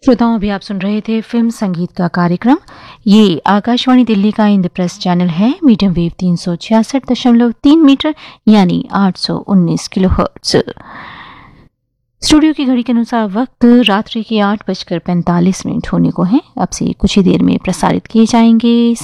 श्रोताओं, अभी आप सुन रहे थे फिल्म संगीत का कार्यक्रम। ये आकाशवाणी दिल्ली का इंद्रप्रस्थ चैनल है, मीडियम वेव 366.3 मीटर यानी 819 किलोहर्ट्ज। स्टूडियो की घड़ी के अनुसार वक्त रात्रि के 8:45 होने को है। अब से कुछ ही देर में प्रसारित किए जाएंगे